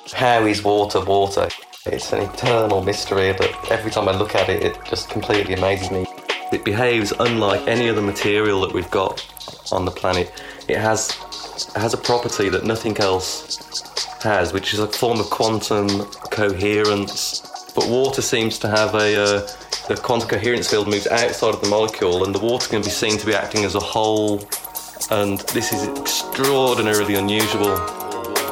how is water water? It's an eternal mystery that every time I look at it, it just completely amazes me. It behaves unlike any other material that we've got on the planet. It has a property that nothing else has, which is a form of quantum coherence. But water seems to have the quantum coherence field moves outside of the molecule, and the water can be seen to be acting as a whole. And this is extraordinarily unusual.